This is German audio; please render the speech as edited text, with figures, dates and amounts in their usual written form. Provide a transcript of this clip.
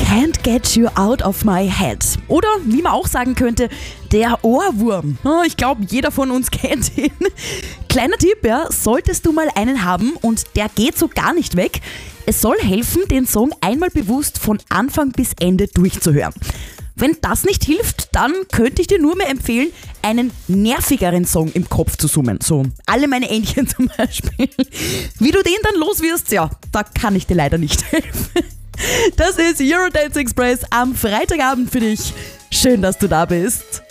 Can't Get You Out of My Head. Oder wie man auch sagen könnte, der Ohrwurm. Ich glaube, jeder von uns kennt ihn. Kleiner Tipp, ja, solltest du mal einen haben und der geht so gar nicht weg. Es soll helfen, den Song einmal bewusst von Anfang bis Ende durchzuhören. Wenn das nicht hilft, dann könnte ich dir nur mehr empfehlen, einen nervigeren Song im Kopf zu summen. So Alle meine Entchen zum Beispiel. Wie du den dann los wirst, ja, da kann ich dir leider nicht helfen. Das ist Eurodance Express am Freitagabend für dich. Schön, dass du da bist.